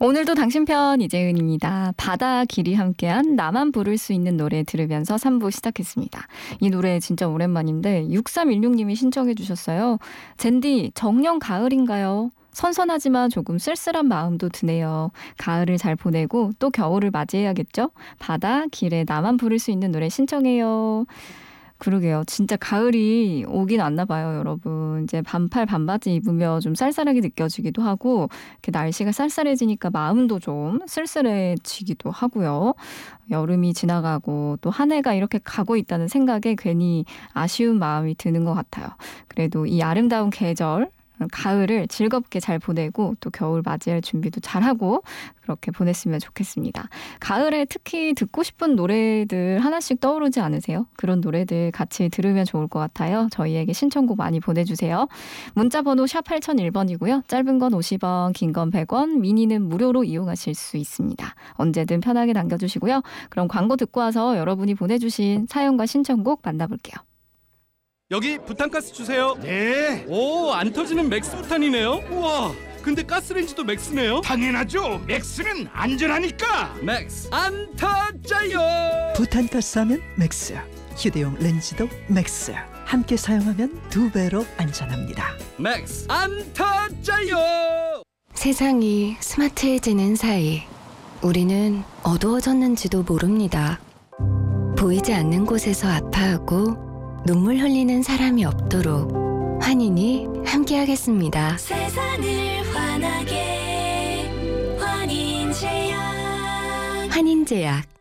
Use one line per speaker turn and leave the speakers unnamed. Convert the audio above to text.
오늘도 당신 편 이재은입니다. 바다 길이 함께한 나만 부를 수 있는 노래 들으면서 3부 시작했습니다. 이 노래 진짜 오랜만인데 6316님이 신청해 주셨어요. 젠디 정녕 가을인가요? 선선하지만 조금 쓸쓸한 마음도 드네요. 가을을 잘 보내고 또 겨울을 맞이해야겠죠? 바다 길에 나만 부를 수 있는 노래 신청해요. 그러게요. 진짜 가을이 오긴 왔나 봐요, 여러분. 이제 반팔 반바지 입으면 좀 쌀쌀하게 느껴지기도 하고 이렇게 날씨가 쌀쌀해지니까 마음도 좀 쓸쓸해지기도 하고요. 여름이 지나가고 또 한 해가 이렇게 가고 있다는 생각에 괜히 아쉬운 마음이 드는 것 같아요. 그래도 이 아름다운 계절 가을을 즐겁게 잘 보내고 또 겨울 맞이할 준비도 잘하고 그렇게 보냈으면 좋겠습니다. 가을에 특히 듣고 싶은 노래들 하나씩 떠오르지 않으세요? 그런 노래들 같이 들으면 좋을 것 같아요. 저희에게 신청곡 많이 보내주세요. 문자번호 샵 8001번이고요. 짧은 건 50원, 긴 건 100원, 미니는 무료로 이용하실 수 있습니다. 언제든 편하게 남겨주시고요. 그럼 광고 듣고 와서 여러분이 보내주신 사연과 신청곡 만나볼게요.
여기 부탄가스 주세요.
네,
오, 안 터지는 맥스 부탄이네요. 우와, 근데 가스레인지도 맥스네요.
당연하죠. 맥스는 안전하니까.
맥스 안 터져요.
부탄가스 하면 맥스, 휴대용 렌즈도 맥스. 함께 사용하면 2배로 안전합니다.
맥스 안 터져요.
세상이 스마트해지는 사이 우리는 어두워졌는지도 모릅니다. 보이지 않는 곳에서 아파하고 눈물 흘리는 사람이 없도록 환인이 함께하겠습니다.
세상을 환하게 환인제약.
환인제약